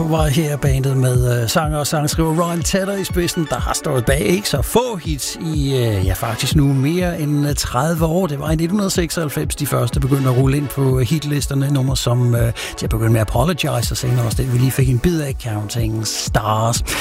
var her bandet med sanger og sangskriver Ryan Tedder i spidsen, der har stået bag ikke så få hits i, faktisk nu mere end 30 år. Det var i 1996, de første begyndte at rulle ind på hitlisterne, nummer som de har begyndt med Apologize, og senere også det, vi lige fik en bid af, Counting Stars.